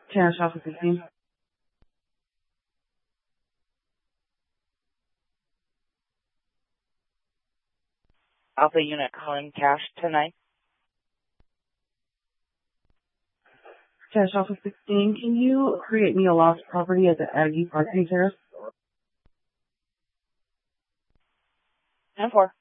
Cash Office 15. Alpha Unit calling cash tonight. Cash Office 16, can you create me a lost property at the Aggie Parking Terrace? 10-4.